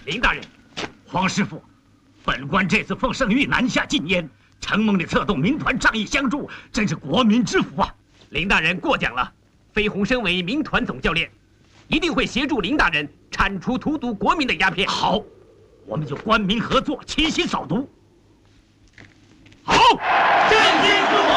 林大人，黄师傅，本官这次奉圣谕南下禁烟，承蒙你策动民团仗义相助，真是国民之福啊！ 林大人过奖了。飞鸿身为民团总教练，一定会协助林大人铲除荼毒国民的鸦片。 好，我们就官民合作，齐心扫毒。好，振兴中国。